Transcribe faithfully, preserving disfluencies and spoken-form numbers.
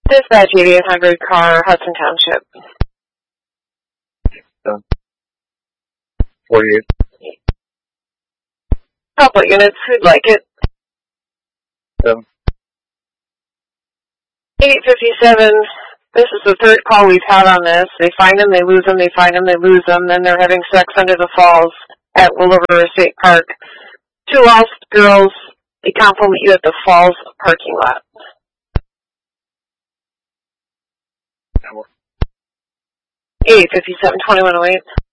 Dispatch eighty-eight hundred car, Hudson Township. Done. forty-eight. Couple units, who'd like it? Seven. eight fifty-seven, this is the third call we've had on this. They find them, they lose them, they find them, they lose them, then they're having sex under the falls at Willow River State Park. Two lost girls, they compliment you at the falls parking lot. eight fifty-seven, twenty-one oh eight.